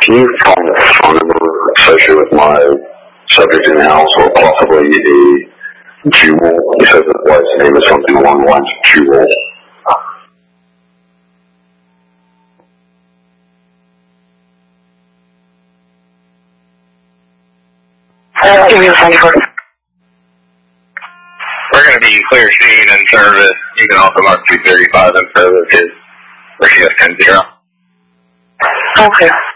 Can you find a phone number associated with my subject in the house, or possibly a Jewel? He says his wife's name is something along the lines of Jewel. Give me the phone number. We're going to be clear shooting in service. You can also mark 235 in service. Is Radius 10-0. Okay.